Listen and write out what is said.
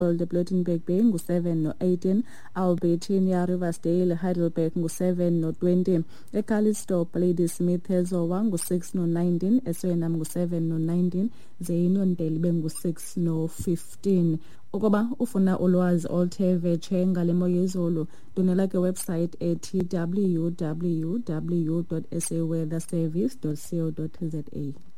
The Plettenberg Bay ngu7 no18, Albertina, Riversdale, Heidelberg ngu7 no20, eCalistope Ladysmith Ezowa ngu6 no19, eSweenham ngu7 no19, zeYinondale bengu6 no15. Ukuba ufuna ulwazi oluthe vetshe ngale mo yezulu, donela ke website ethi www.saweatherservice.co.za.